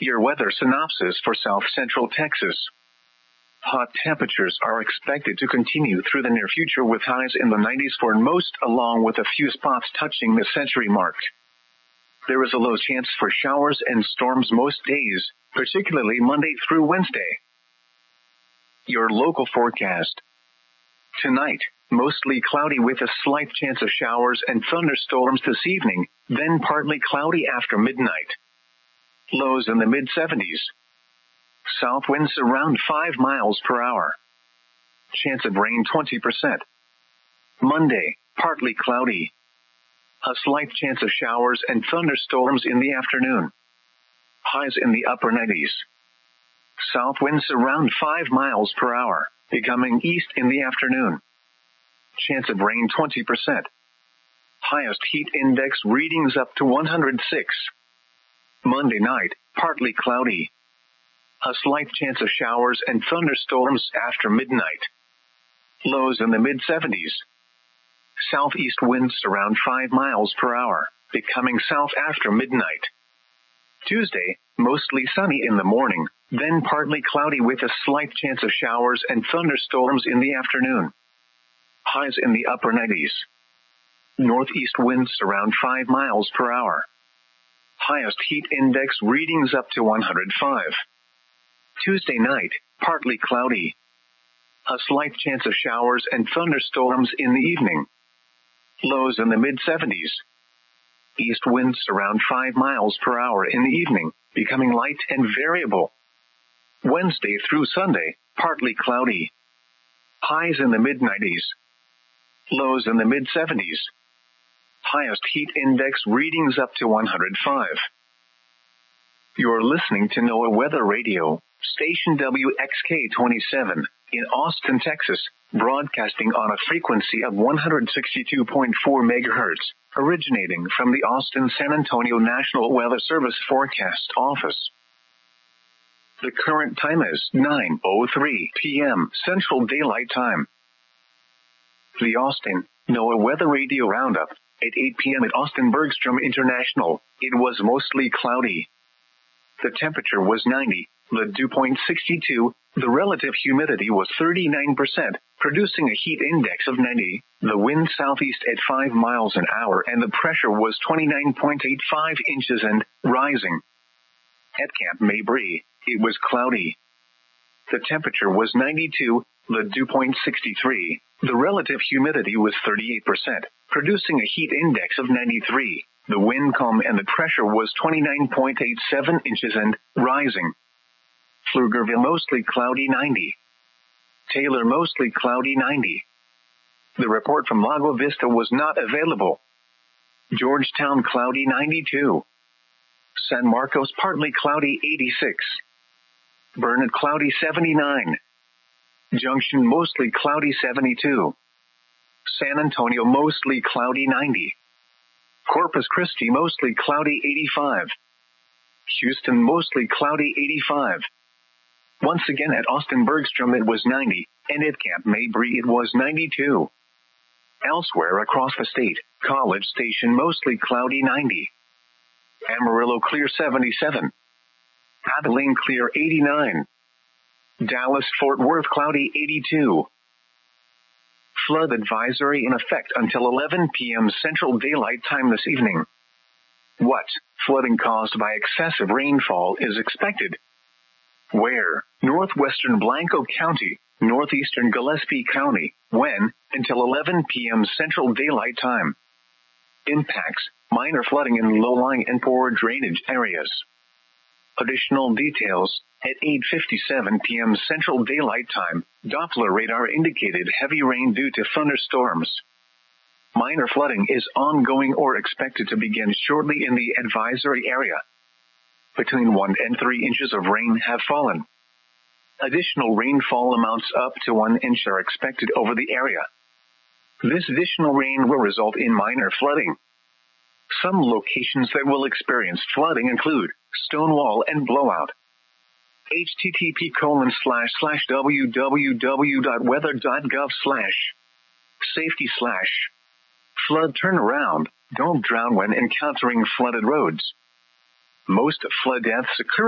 Your weather synopsis for South Central Texas. Hot temperatures are expected to continue through the near future with highs in the 90s for most, along with a few spots touching the century mark. There is a low chance for showers and storms most days, particularly Monday through Wednesday. Your local forecast. Tonight, mostly cloudy with a slight chance of showers and thunderstorms this evening, then partly cloudy after midnight. Lows in the mid-70s. South winds around 5 miles per hour. Chance of rain 20%. Monday, partly cloudy. A slight chance of showers and thunderstorms in the afternoon. Highs in the upper 90s. South winds around 5 miles per hour, becoming east in the afternoon. Chance of rain 20%. Highest heat index readings up to 106. Monday night, partly cloudy. A slight chance of showers and thunderstorms after midnight. Lows in the mid-70s. Southeast winds around 5 miles per hour, becoming south after midnight. Tuesday, mostly sunny in the morning, then partly cloudy with a slight chance of showers and thunderstorms in the afternoon. Highs in the upper 90s. Northeast winds around 5 miles per hour. Highest heat index readings up to 105. Tuesday night, partly cloudy. A slight chance of showers and thunderstorms in the evening. Lows in the mid-70s. East winds around 5 miles per hour in the evening, becoming light and variable. Wednesday through Sunday, partly cloudy. Highs in the mid-90s. Lows in the mid-70s. Highest heat index readings up to 105. You're listening to NOAA Weather Radio, station WXK-27, in Austin, Texas, broadcasting on a frequency of 162.4 megahertz, originating from the Austin-San Antonio National Weather Service Forecast Office. The current time is 9:03 p.m. Central Daylight Time. The Austin NOAA Weather Radio Roundup. At 8 p.m. at Austin Bergstrom International, it was mostly cloudy. The temperature was 90, the dew point 62, the relative humidity was 39%, producing a heat index of 90, the wind southeast at 5 miles an hour, and the pressure was 29.85 inches and rising. At Camp Mabry, it was cloudy. The temperature was 92, the dew point 63, the relative humidity was 38%, producing a heat index of 93. The wind calm and the pressure was 29.87 inches and rising. Pflugerville mostly cloudy 90. Taylor mostly cloudy 90. The report from Lago Vista was not available. Georgetown cloudy 92. San Marcos partly cloudy 86. Burnett cloudy 79. Junction mostly cloudy 72. San Antonio mostly cloudy 90. Corpus Christi mostly cloudy 85. Houston mostly cloudy 85. Once again at Austin Bergstrom it was 90, and at Camp Mabry it was 92. Elsewhere across the state, College Station mostly cloudy 90. Amarillo clear 77. Abilene clear 89. Dallas Fort Worth cloudy 82. Flood advisory in effect until 11 p.m. Central Daylight Time this evening. What flooding caused by excessive rainfall is expected? Where? Northwestern Blanco County, northeastern Gillespie County. When? Until 11 p.m. Central Daylight Time. Impacts: minor flooding in low-lying and poor drainage areas. Additional details: at 8:57 p.m. Central Daylight Time, Doppler radar indicated heavy rain due to thunderstorms. Minor flooding is ongoing or expected to begin shortly in the advisory area. Between 1 and 3 inches of rain have fallen. Additional rainfall amounts up to 1 inch are expected over the area. This additional rain will result in minor flooding. Some locations that will experience flooding include Stonewall and Blowout. http://www.weather.gov/safety/flood turnaround. Don't drown when encountering flooded roads. Most flood deaths occur